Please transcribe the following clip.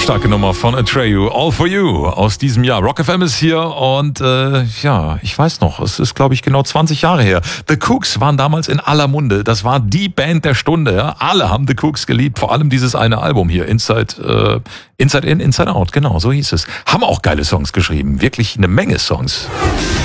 starke Nummer von Atreyu, All For You aus diesem Jahr. Rock FM ist hier und ich weiß noch, es ist glaube ich genau 20 Jahre her. The Kooks waren damals in aller Munde. Das war die Band der Stunde. Ja? Alle haben The Kooks geliebt, vor allem dieses eine Album hier, Inside In, Inside Out, genau, so hieß es. Haben auch geile Songs geschrieben, wirklich eine Menge Songs.